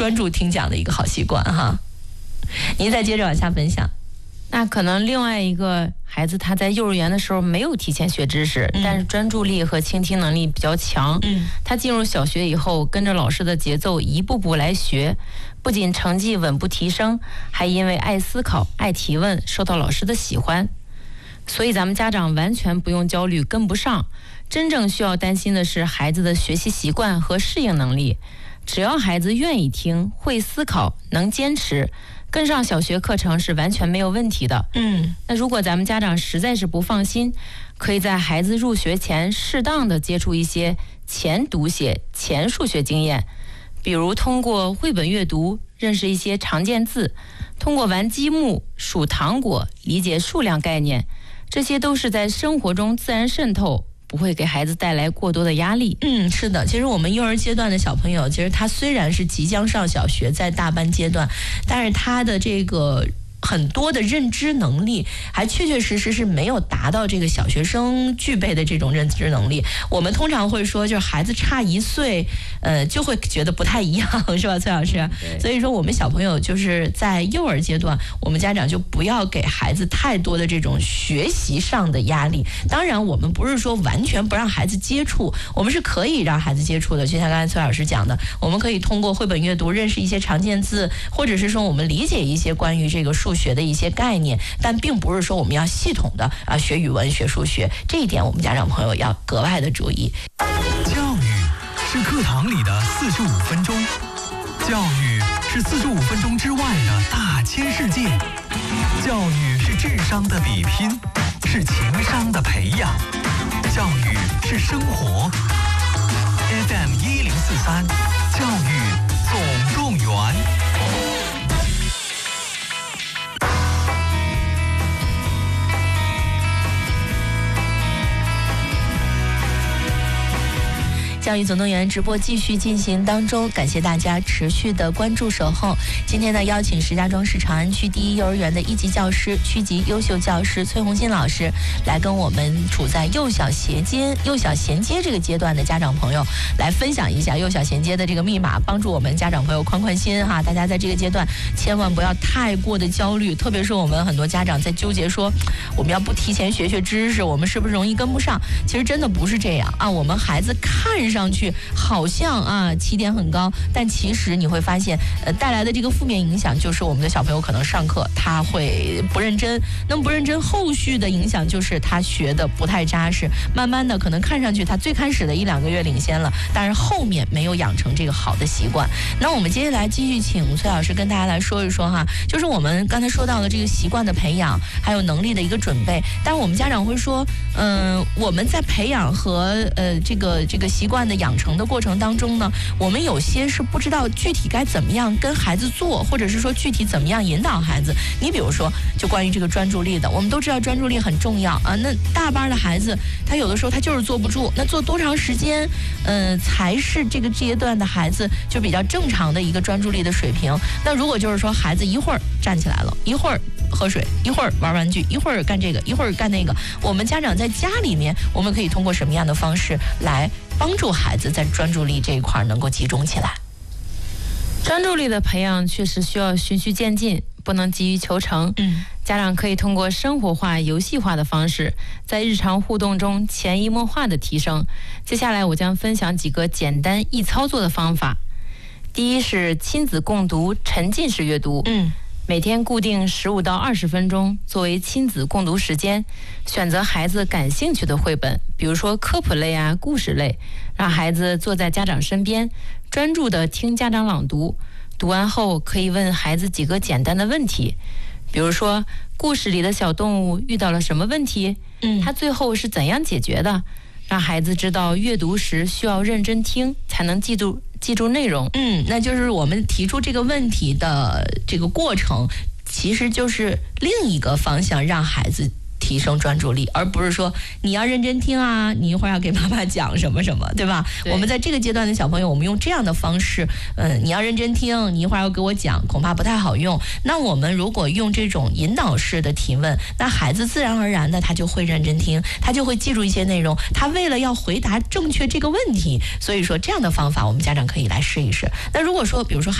专注听讲的一个好习惯哈。您再接着往下分享。 那可能另外一个孩子他在幼儿园的时候没有提前学知识，但是专注力和倾听能力比较强。他进入小学以后，跟着老师的节奏一步步来学，不仅成绩稳步提升，还因为爱思考、爱提问，受到老师的喜欢。所以咱们家长完全不用焦虑跟不上，真正需要担心的是孩子的学习习惯和适应能力。只要孩子愿意听、会思考、能坚持，跟上小学课程是完全没有问题的。那如果咱们家长实在是不放心，可以在孩子入学前适当的接触一些前读写、前数学经验，比如通过绘本阅读认识一些常见字，通过玩积木、数糖果理解数量概念，这些都是在生活中自然渗透，不会给孩子带来过多的压力。 是的，其实我们幼儿阶段的小朋友，其实他虽然是即将上小学，在大班阶段，但是他的这个很多的认知能力还确确实实是没有达到这个小学生具备的这种认知能力。我们通常会说，就是孩子差1岁，就会觉得不太一样，是吧，崔老师？所以说，我们小朋友就是在幼儿阶段，我们家长就不要给孩子太多的这种学习上的压力。当然，我们不是说完全不让孩子接触，我们是可以让孩子接触的。就像刚才崔老师讲的，我们可以通过绘本阅读认识一些常见字，或者是说我们理解一些关于这个数学的一些概念，但并不是说我们要系统的学语文、学数学，这一点我们家长朋友要格外的注意。 教育是课堂里的45分钟，教育是45分钟之外的大千世界，教育是智商的比拼，是情商的培养，教育是生活。FM 1043，教育总动员。 教育总动员直播继续进行当中，感谢大家持续的关注守候。今天呢，邀请石家庄市长安区第一幼儿园的1级教师、区级优秀教师崔红新老师，来跟我们处在幼小衔接这个阶段的家长朋友来分享一下幼小衔接的这个密码，帮助我们家长朋友宽心哈。大家在这个阶段千万不要太过的焦虑，特别是我们很多家长在纠结说，我们要不提前学知识，我们是不是容易跟不上？其实真的不是这样啊，我们孩子看上去好像起点很高，但其实你会发现带来的这个负面影响就是我们的小朋友可能上课他会不认真，那么不认真后续的影响就是他学的不太扎实，慢慢的可能看上去他最开始的1-2个月领先了，但是后面没有养成这个好的习惯。那我们接下来继续请崔老师跟大家来说一说哈，就是我们刚才说到的这个习惯的培养还有能力的一个准备，但是我们家长会说我们在培养和这个习惯的养成的过程当中呢，我们有些是不知道具体该怎么样跟孩子做，或者是说具体怎么样引导孩子。你比如说就关于这个专注力的，我们都知道专注力很重要啊，那大班的孩子他有的时候他就是坐不住，那坐多长时间才是这个阶段的孩子就比较正常的一个专注力的水平。那如果就是说孩子一会儿站起来了，一会儿喝水，一会儿玩玩具，一会儿干这个，一会儿干那个，我们家长在家里面我们可以通过什么样的方式来帮助孩子在专注力这一块能够集中起来？ 专注力的培养确实需要循序渐进，不能急于求成。家长可以通过生活化、游戏化的方式，在日常互动中潜移默化的提升。接下来我将分享几个简单易操作的方法。第一是亲子共读沉浸式阅读。每天固定15到20分钟作为亲子共读时间，选择孩子感兴趣的绘本，比如说科普类啊、故事类，让孩子坐在家长身边，专注地听家长朗读。读完后可以问孩子几个简单的问题，比如说故事里的小动物遇到了什么问题，它最后是怎样解决的，让孩子知道阅读时需要认真听才能记住内容。 那就是我们提出这个问题的这个过程，其实就是另一个方向，让孩子提升专注力，而不是说你要认真听啊，你一会儿要给妈妈讲什么什么，对吧？我们在这个阶段的小朋友，我们用这样的方式，你要认真听，你一会儿要给我讲，恐怕不太好用。那我们如果用这种引导式的提问，那孩子自然而然的他就会认真听，他就会记住一些内容。他为了要回答正确这个问题，所以说这样的方法我们家长可以来试一试。那如果说比如说